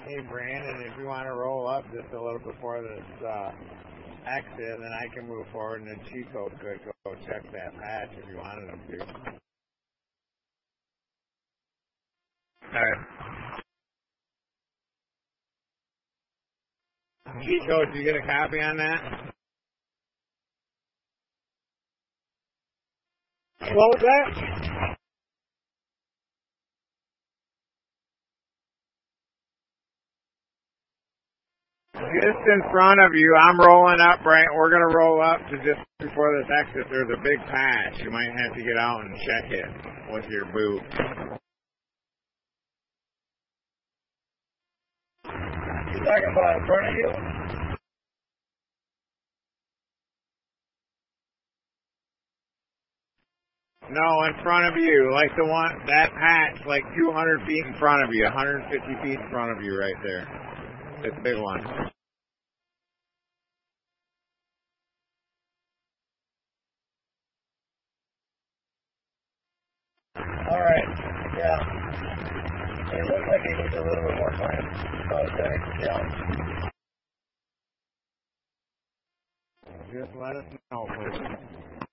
Hey, Brandon, if you want to roll up just a little before this exit, then I can move forward, and then Chico could go check that patch if you wanted him to. All right. Chico, did you get a copy on that? What was that? Just in front of you, I'm rolling up, right? We're going to roll up to just before this exit. There's a big patch. You might have to get out and check it with your boot. You're talking about in front of you? No, in front of you. Like the one, that patch, like 200 feet in front of you, 150 feet in front of you right there. It's a big one. All right. Yeah. It looks like it needs a little bit more time. Okay. Yeah. Just let us know, please.